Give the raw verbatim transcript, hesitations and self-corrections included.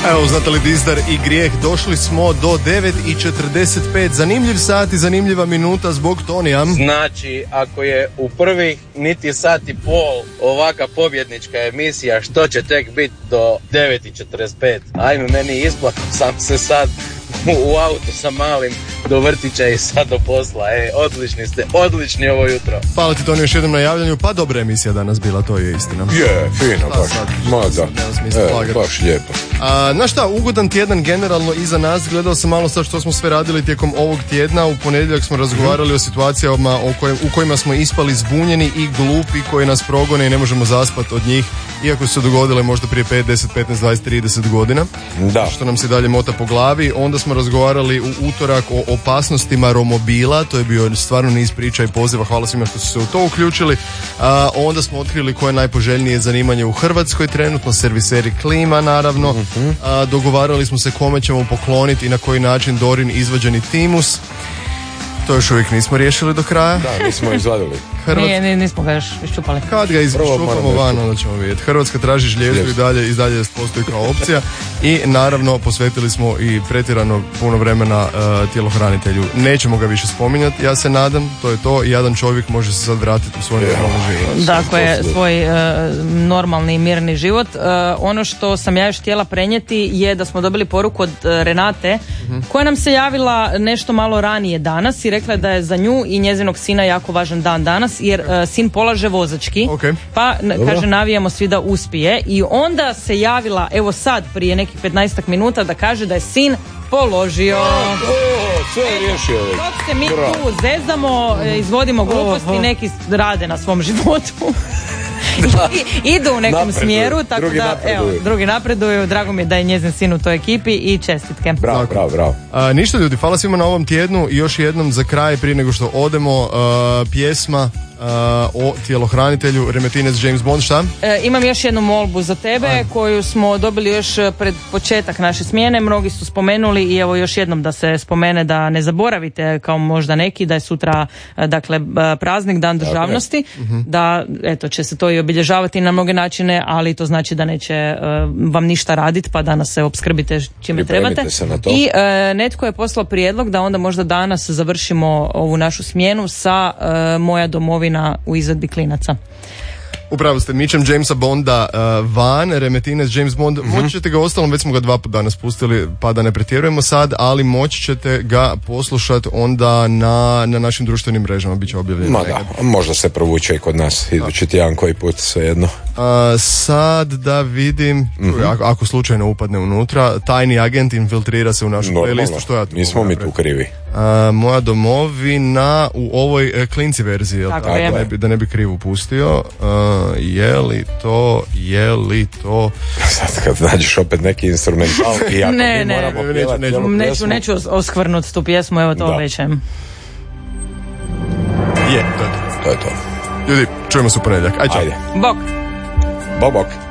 Evo, znate li Dizdar i Grijeh, došli smo do devet i četrdeset pet. Zanimljiv sat i zanimljiva minuta zbog Tonija. Znači, ako je u prvih niti sat i pol ovaka pobjednička emisija, što će tek biti do devet i četrdeset pet? Ajme, meni isplat, sam se sad u auto sa malim do vrtića i sad do posla. E, odlični ste, odlični ovo jutro. Hvala ti, Toni, još jednom na javljanju. Pa dobra emisija danas bila, to je istina. Je, fino, baš. Ma da, e, baš lijepo. A, znaš šta, ugodan tjedan generalno iza nas. Gledao sam malo sad što smo sve radili tijekom ovog tjedna. U ponedjeljak smo razgovarali o situacijama o kojim, u kojima smo ispali zbunjeni i glupi, koji nas progone i ne možemo zaspati od njih, iako su se dogodile možda prije pet, deset, petnaest, dvadeset, trideset godina. Da. Što nam se dalje mota po glavi. Onda smo razgovarali u utorak o opasnostima romobila. To je bio stvarno niz priča i poziva. Hvala svima što su se u to uključili. A, onda smo otkrili koje je najpoželjnije zanimanje u Hrvatskoj trenutno, serviseri klima naravno. Uh-huh. A, dogovarali smo se kome ćemo pokloniti i na koji način Dorin izvađeni timus. To još uvijek nismo riješili do kraja. Da, nismo izvadili. Hrvatska... Nije, nismo ga još iščupali. Kad ga iščupamo van, onda ćemo vidjeti. Hrvatska traži žljezdu i dalje, i dalje postoji kao opcija. I naravno posvetili smo i pretjerano puno vremena uh, tjelohranitelju. Nećemo ga više spominjati, ja se nadam, to je to. Jedan čovjek može se sad vratiti u svoj yeah. normalni život. Dakle, svoj uh, normalni i mirni život. Uh, ono što sam ja još htjela prenijeti je da smo dobili poruku od uh, Renate, uh-huh. koja nam se javila nešto malo ranije danas i rekla da je za nju i njezinog sina jako važan dan danas, jer uh, sin polaže vozački, okay. pa n- kaže navijamo svi da uspije, i onda se javila evo sad prije nekih petnaestak minuta da kaže da je sin položio. O, o, sve je riješio. Dok se mi tu zezamo, izvodimo gluposti, neki rade na svom životu. I, idu u nekom napreduju. Smjeru, tako drugi da napreduju. Evo, drugi napreduju. Drago mi je da je njezin sin u toj ekipi i čestitke. Bravo, bravo, bravo. A, ništa ljudi, hvala svima na ovom tjednu i još jednom za kraj prije nego što odemo, uh, pjesma Uh, o tjelohranitelju Remetinec James Bond, šta? E, imam još jednu molbu za tebe. Aj. Koju smo dobili još pred početak naše smjene. Mnogi su spomenuli i evo još jednom da se spomene da ne zaboravite, kao možda neki, da je sutra dakle praznik, dan državnosti, uh-huh. da eto će se to i obilježavati na mnoge načine, ali to znači da neće uh, vam ništa raditi, pa danas se opskrbite čime trebate. I uh, netko je poslao prijedlog da onda možda danas završimo ovu našu smjenu sa uh, Moja domovina u izvedbi Klinaca. Upravo ste, mičem Jamesa Bonda uh, van, Remetinec James Bond, mm-hmm. moći ćete ga, ostalom već smo ga dva puta danas pustili, pa da ne pretjerujemo sad, ali moći ćete ga poslušati onda na, na našim društvenim mrežama, bit će objavljeno. Ma da, možda se provuče i kod nas, idući tjedan koji put, svejedno. Uh, sad da vidim, mm-hmm. ako, ako slučajno upadne unutra, tajni agent infiltrira se u našu playlistu, što ja tu nismo mi tu krivi. Uh, moja domovina u ovoj uh, klinci verziji, tako, tako, da, ne bi, da ne bi krivu pustio. Uh, je li to, je li to... Sad kad nađeš opet neki instrumental i ako ne, mi ne, moramo ne, pjevati neću, neću, neću oskvrnuti tu pjesmu, evo to obećajem. Je, to je to. To je to. Ljudi, čujemo se u ponedjeljak. Ajde. Ajde. Bok. Bok, bok.